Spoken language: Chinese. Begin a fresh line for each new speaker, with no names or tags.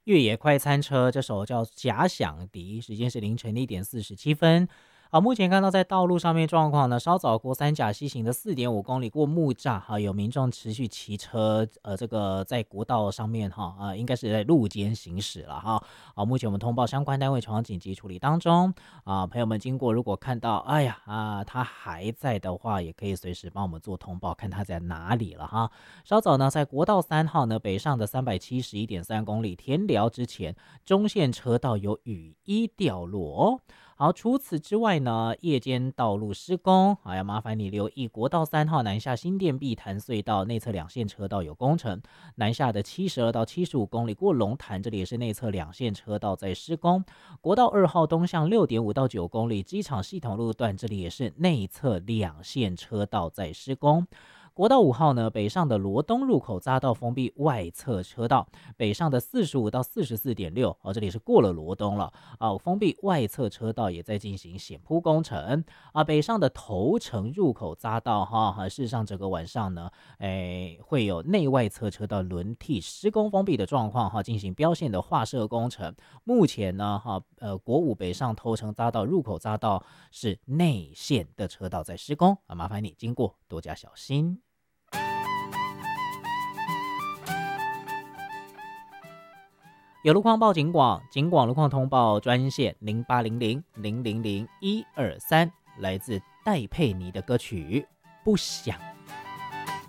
越野快餐车，这首叫假想敌，时间是凌晨1点47分。好，目前看到在道路上面状况呢，稍早过三甲西行的4.5公里过木栅，哈，有民众持续骑车，这个在国道上面哈，应该是在路肩行驶了哈。好，目前我们通报相关单位朝紧急处理当中啊，朋友们经过如果看到，哎呀他还在的话，也可以随时帮我们做通报，看他在哪里了哈。稍早呢，在国道3号呢北上的371.3公里田寮之前，中线车道有雨衣掉落哦。好，除此之外呢，夜间道路施工，要麻烦你留意国道3号南下新店碧潭隧道内侧两线车道有工程，南下的72到75公里过龙潭，这里也是内侧两线车道在施工。国道2号东向6.5到9公里机场系统路段，这里也是内侧两线车道在施工。国道5号呢，北上的罗东入口匝道封闭外侧车道，北上的45到44.6，这里是过了罗东了封闭外侧车道也在进行险铺工程北上的头城入口匝道事实上整个晚上呢，会有内外侧车道轮替施工封闭的状况进行标线的画设工程。目前呢国五北上头城匝道入口匝道是内线的车道在施工麻烦你经过多加小心。有路况报警广，警广路况通报专线0800000123，来自戴佩妮的歌曲《不想